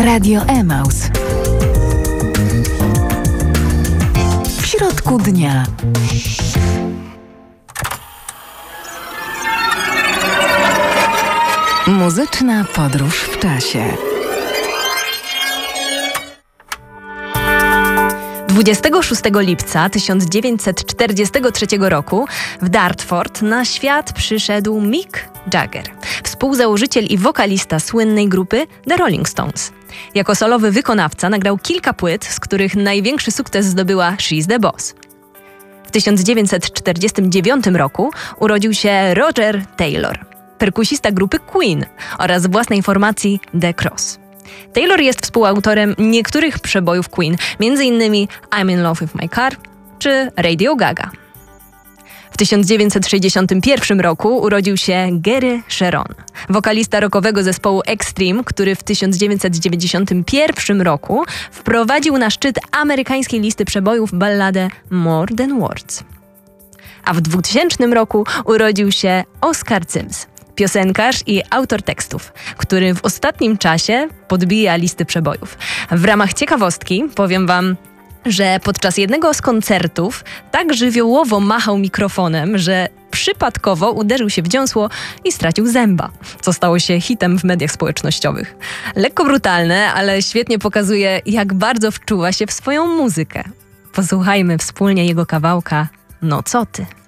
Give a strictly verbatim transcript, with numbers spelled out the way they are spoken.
Radio Emaus. W środku dnia. Muzyczna podróż w czasie. dwudziestego szóstego lipca tysiąc dziewięćset czterdziestego trzeciego roku w Dartford na świat przyszedł Mick Jagger, współzałożyciel i wokalista słynnej grupy The Rolling Stones. Jako solowy wykonawca nagrał kilka płyt, z których największy sukces zdobyła She's the Boss. W tysiąc dziewięćset czterdziestym dziewiątym roku urodził się Roger Taylor, perkusista grupy Queen oraz własnej formacji The Cross. Taylor jest współautorem niektórych przebojów Queen, m.in. I'm in Love with My Car czy Radio Gaga. W tysiąc dziewięćset sześćdziesiątym pierwszym roku urodził się Gary Cherone, wokalista rockowego zespołu Extreme, który w tysiąc dziewięćset dziewięćdziesiątym pierwszym roku wprowadził na szczyt amerykańskiej listy przebojów balladę More Than Words. A w dwutysięcznym roku urodził się Oscar Sims, piosenkarz i autor tekstów, który w ostatnim czasie podbija listy przebojów. W ramach ciekawostki powiem wam, że podczas jednego z koncertów tak żywiołowo machał mikrofonem, że przypadkowo uderzył się w dziąsło i stracił zęba, co stało się hitem w mediach społecznościowych. Lekko brutalne, ale świetnie pokazuje, jak bardzo wczuwa się w swoją muzykę. Posłuchajmy wspólnie jego kawałka No co ty?